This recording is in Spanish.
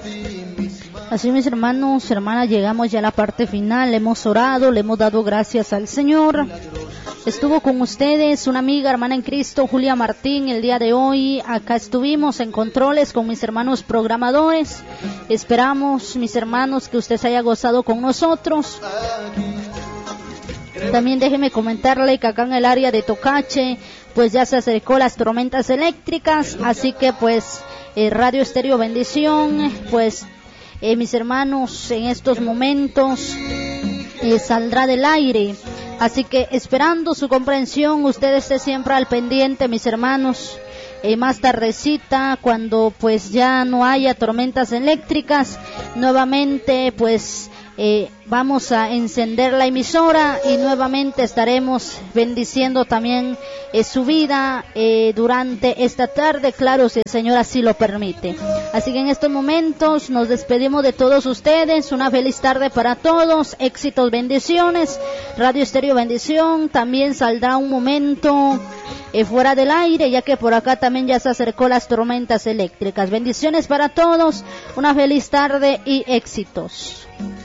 Así, mis hermanos, hermanas, llegamos ya a la parte final. Hemos orado, le hemos dado gracias al Señor. Estuvo con ustedes una amiga, hermana en Cristo, Julia Martín, el día de hoy. Acá estuvimos en controles con mis hermanos programadores. Esperamos, mis hermanos, que usted se haya gozado con nosotros. También déjeme comentarle que acá en el área de Tocache, pues ya se acercó las tormentas eléctricas. Así que pues, Radio Estéreo Bendición, pues, mis hermanos, en estos momentos saldrá del aire. Así que esperando su comprensión, usted esté siempre al pendiente, mis hermanos. Más tardecita, cuando pues ya no haya tormentas eléctricas, nuevamente pues vamos a encender la emisora y nuevamente estaremos bendiciendo también su vida durante esta tarde, claro, si el Señor así lo permite. Así que en estos momentos nos despedimos de todos ustedes. Una feliz tarde para todos, éxitos, bendiciones. Radio Estéreo Bendición también saldrá un momento fuera del aire, ya que por acá también ya se acercó las tormentas eléctricas. Bendiciones para todos, una feliz tarde y éxitos.